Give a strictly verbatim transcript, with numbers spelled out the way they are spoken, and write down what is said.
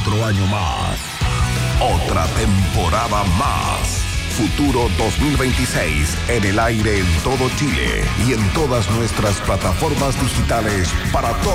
Otro año más. Otra temporada más. Futuro dos mil veintiséis en el aire en todo Chile y en todas nuestras plataformas digitales para todos.